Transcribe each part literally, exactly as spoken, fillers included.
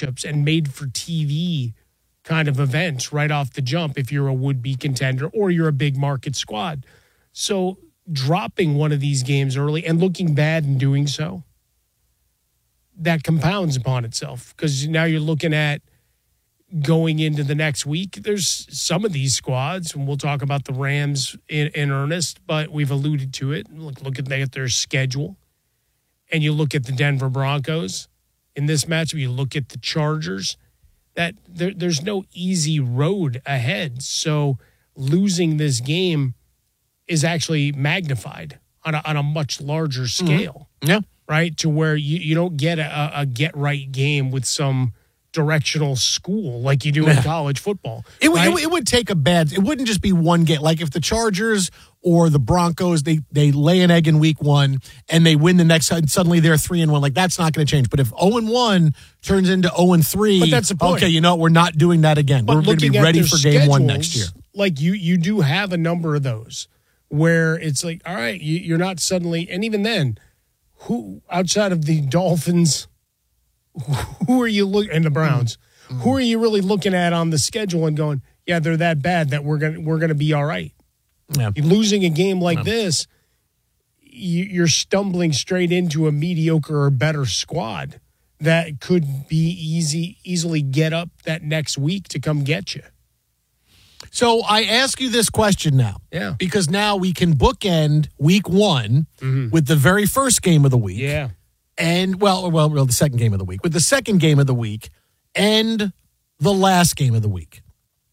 matchups and made for T V kind of events right off the jump if you're a would-be contender or you're a big market squad. So dropping one of these games early and looking bad in doing so, that compounds upon itself because now you're looking at going into the next week. There's some of these squads, and we'll talk about the Rams in, in earnest, but we've alluded to it. Look, look at, at their schedule, and you look at the Denver Broncos in this matchup. You look at the Chargers. That there, there's no easy road ahead. So losing this game is actually magnified on a, on a much larger scale. Mm-hmm. Yeah. Right? To where you, you don't get a, a get-right game with some directional school like you do in college football. It, right? it, it would take a bad, it wouldn't just be one game. Like if the Chargers or the Broncos, they they lay an egg in week one and they win the next, and suddenly they're three and one. Like that's not going to change. But if oh and one turns into oh and three, but that's the point. Okay, you know what? We're not doing that again. But we're going to be ready for game one next year. Like you, you do have a number of those where it's like, all right, you, you're not suddenly, and even then, who outside of the Dolphins, who are you looking, and the Browns, mm-hmm. who are you really looking at on the schedule and going, yeah, they're that bad that we're gonna we're gonna be all right. Yeah. You're losing a game like yeah. this, you, you're stumbling straight into a mediocre or better squad that could be easy easily get up that next week to come get you. So I ask you this question now. Yeah. Because now we can bookend week one mm-hmm. with the very first game of the week. Yeah. And, well, well, well, the second game of the week. With the second game of the week and the last game of the week.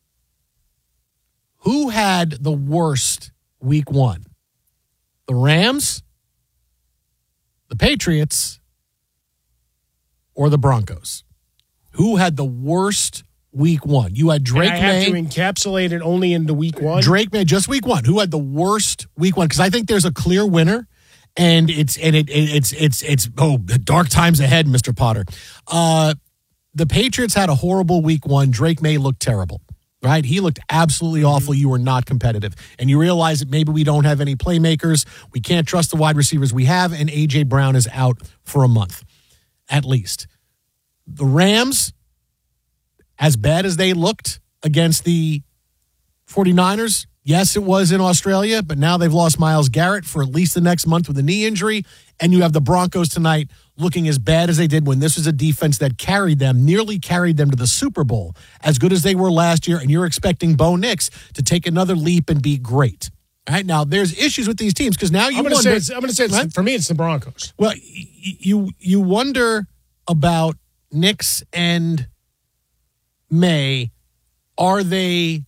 Who had the worst week one? The Rams, the Patriots, or the Broncos? Who had the worst week one? You had Drake and I have May. to encapsulate it only into week one. Drake May, just week one. Who had the worst week one? Because I think there's a clear winner. And it's and it, it it's it's it's oh dark times ahead, Mister Potter. Uh, the Patriots had a horrible week one. Drake May looked terrible, right? He looked absolutely awful. You were not competitive, and you realize that maybe we don't have any playmakers. We can't trust the wide receivers we have, and A J Brown is out for a month, at least. The Rams, as bad as they looked against the 49ers. Yes, it was in Australia, but now they've lost Myles Garrett for at least the next month with a knee injury. And you have the Broncos tonight looking as bad as they did when this was a defense that carried them, nearly carried them to the Super Bowl, as good as they were last year. And you're expecting Bo Nix to take another leap and be great. All right, now there's issues with these teams because now you I'm going to wonder. say, it's, I'm going to say it's, right? for me, it's the Broncos. Well, you you wonder about Nix and May. Are they?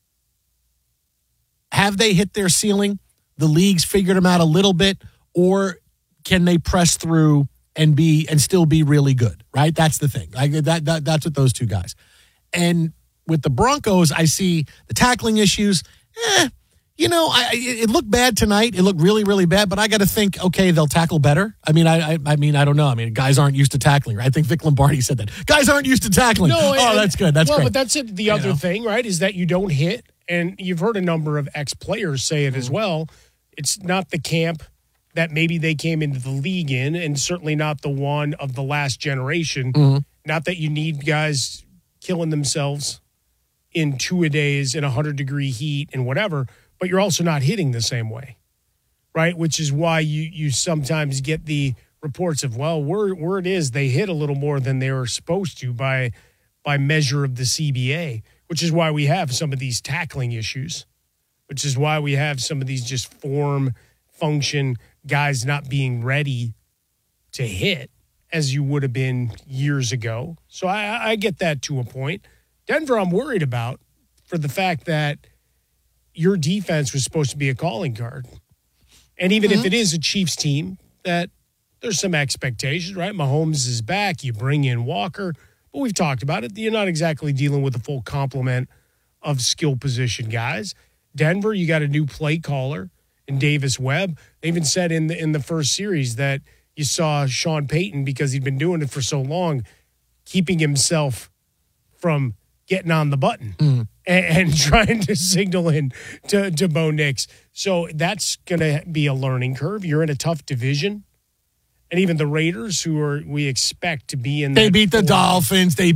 Have they hit their ceiling? The league's figured them out a little bit, or can they press through and be and still be really good? Right, that's the thing. I, that, that that's with those two guys. And with the Broncos, I see the tackling issues. Eh, you know, I, it looked bad tonight. It looked really, really bad. But I got to think, okay, they'll tackle better. I mean, I, I, I mean, I don't know. I mean, guys aren't used to tackling. Right? I think Vic Lombardi said that. Guys aren't used to tackling. No, oh, and, that's good. That's well, great. but that's it. The you other know? thing, right, is that you don't hit. And you've heard a number of ex-players say it as well. It's not the camp that maybe they came into the league in, and certainly not the one of the last generation. Mm-hmm. Not that you need guys killing themselves in two-a-days in one hundred degree heat and whatever, but you're also not hitting the same way, right? Which is why you you sometimes get the reports of, well, word, word is they hit a little more than they were supposed to by by measure of the C B A. Which is why we have some of these tackling issues, which is why we have some of these just form, function, guys not being ready to hit as you would have been years ago. So I, I get that to a point. Denver, I'm worried about for the fact that your defense was supposed to be a calling card. And even mm-hmm. if it is a Chiefs team, that there's some expectations, right? Mahomes is back. You bring in Walker. But we've talked about it. You're not exactly dealing with a full complement of skill position guys. Denver, you got a new play caller in Davis Webb. They even said in the in the first series that you saw Sean Payton, because he'd been doing it for so long, keeping himself from getting on the button mm. and, and trying to signal in to, to Bo Nix. So that's going to be a learning curve. You're in a tough division. And even the Raiders, who are we expect to be in They that beat the four- Dolphins. They